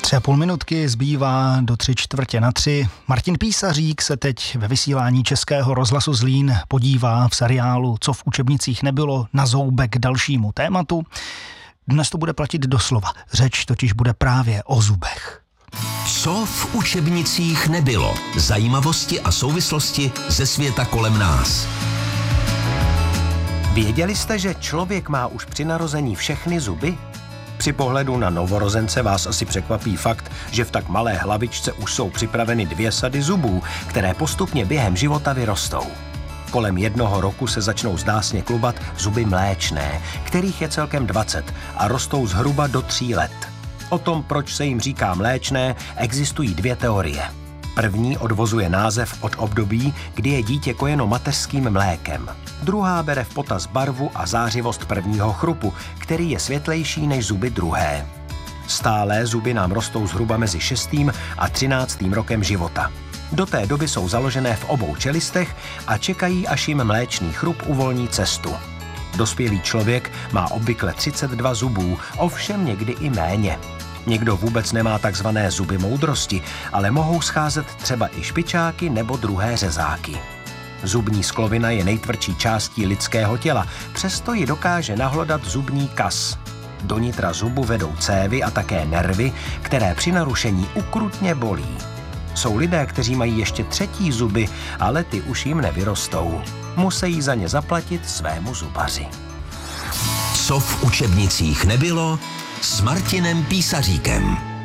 3,5 minutky zbývá do 3:45. Martin Písařík se teď ve vysílání Českého rozhlasu Zlín podívá v seriálu Co v učebnicích nebylo na zoubek k dalšímu tématu. Dnes to bude platit doslova. Řeč totiž bude právě o zubech. Co v učebnicích nebylo? Zajímavosti a souvislosti ze světa kolem nás. Věděli jste, že člověk má už při narození všechny zuby? Při pohledu na novorozence vás asi překvapí fakt, že v tak malé hlavičce už jsou připraveny 2 sady zubů, které postupně během života vyrostou. Kolem 1 roku se začnou zdásně klubat zuby mléčné, kterých je celkem 20 a rostou zhruba do 3 let. O tom, proč se jim říká mléčné, existují 2 teorie. První odvozuje název od období, kdy je dítě kojeno mateřským mlékem. Druhá bere v potaz barvu a zářivost prvního chrupu, který je světlejší než zuby druhé. Stálé zuby nám rostou zhruba mezi 6. a 13. rokem života. Do té doby jsou založené v obou čelistech a čekají, až jim mléčný chrup uvolní cestu. Dospělý člověk má obvykle 32 zubů, ovšem někdy i méně. Někdo vůbec nemá takzvané zuby moudrosti, ale mohou scházet třeba i špičáky nebo druhé řezáky. Zubní sklovina je nejtvrdší částí lidského těla, přesto ji dokáže nahlodat zubní kas. Do nitra zubu vedou cévy a také nervy, které při narušení ukrutně bolí. Jsou lidé, kteří mají ještě 3. zuby, ale ty už jim nevyrostou. Musí za ně zaplatit svému zubaři. Co v učebnicích nebylo s Martinem Písaříkem.